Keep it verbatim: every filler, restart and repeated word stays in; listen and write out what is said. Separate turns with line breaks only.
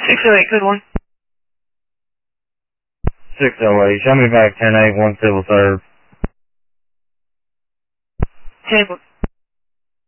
six oh eight, good one.
six oh eight, show me back ten eight, one civil serve.
ten